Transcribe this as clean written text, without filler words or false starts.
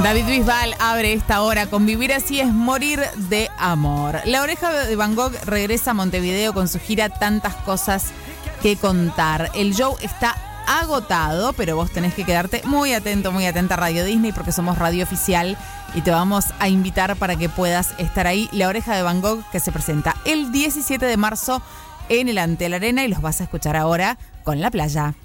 David Bisbal abre esta hora con Vivir así es morir de amor. La Oreja de Van Gogh regresa a Montevideo con su gira Tantas cosas que contar. El show está agotado, pero vos tenés que quedarte muy atento, muy atenta a Radio Disney porque somos radio oficial y te vamos a invitar para que puedas estar ahí. La Oreja de Van Gogh que se presenta el 17 de marzo en el Antel Arena y los vas a escuchar ahora con La Playa.